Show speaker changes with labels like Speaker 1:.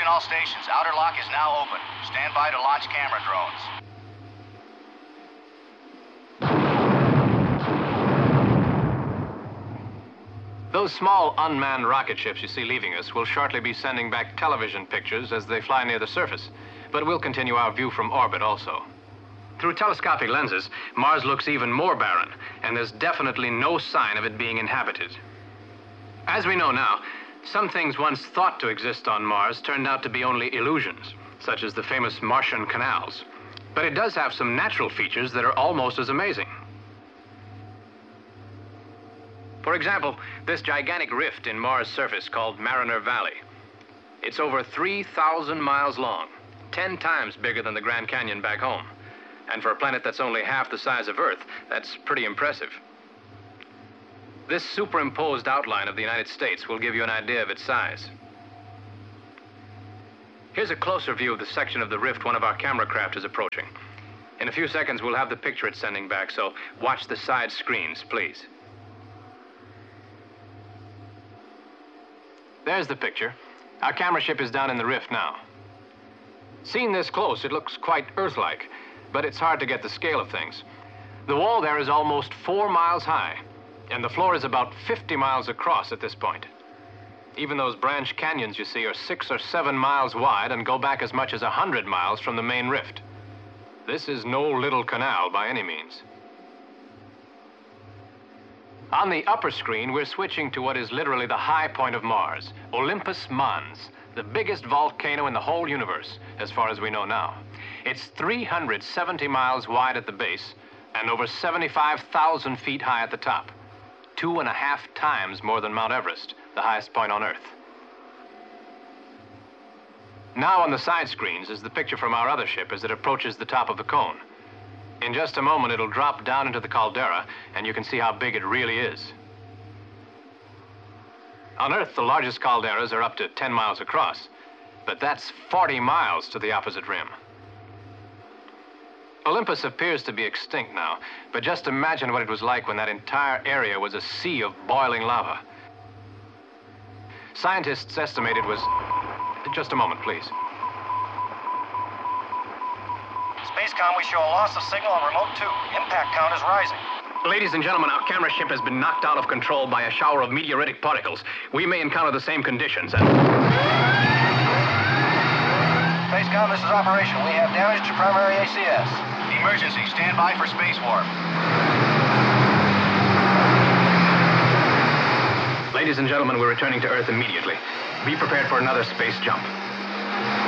Speaker 1: Attention all stations. Outer lock is now open. Stand by to launch camera drones.
Speaker 2: Those small unmanned rocket ships you see leaving us will shortly be sending back television pictures as they fly near the surface. But we'll continue our view from orbit also. Through telescopic lenses, Mars looks even more barren, and there's definitely no sign of it being inhabited. As we know now, some things once thought to exist on Mars turned out to be only illusions, such as the famous Martian canals. But it does have some natural features that are almost as amazing. For example, this gigantic rift in Mars' surface called Mariner Valley. It's over 3,000 miles long, 10 times bigger than the Grand Canyon back home. And for a planet that's only half the size of Earth, that's pretty impressive. This superimposed outline of the United States will give you an idea of its size. Here's a closer view of the section of the rift one of our camera craft is approaching. In a few seconds, we'll have the picture it's sending back, so watch the side screens, please. There's the picture. Our camera ship is down in the rift now. Seen this close, it looks quite Earth-like, but it's hard to get the scale of things. The wall there is almost 4 miles high, and the floor is about 50 miles across at this point. Even those branch canyons you see are 6 or 7 miles wide and go back as much as 100 miles from the main rift. This is no little canal by any means. On the upper screen, we're switching to what is literally the high point of Mars, Olympus Mons, the biggest volcano in the whole universe, as far as we know now. It's 370 miles wide at the base and over 75,000 feet high at the top. 2.5 times more than Mount Everest, the highest point on Earth. Now on the side screens is the picture from our other ship as it approaches the top of the cone. In just a moment, it'll drop down into the caldera, and you can see how big it really is. On Earth, the largest calderas are up to 10 miles across, but that's 40 miles to the opposite rim. Olympus appears to be extinct now, but just imagine what it was like when that entire area was a sea of boiling lava. Scientists estimate it was... Just a moment, please.
Speaker 3: Spacecom, we show a loss of signal on remote 2. Impact count is rising.
Speaker 2: Ladies and gentlemen, our camera ship has been knocked out of control by a shower of meteoritic particles. We may encounter the same conditions and...
Speaker 3: Spacecom, this is Operation. We have damage to primary ACS.
Speaker 1: Emergency. Stand by for space warp.
Speaker 2: Ladies and gentlemen, we're returning to Earth immediately. Be prepared for another space jump.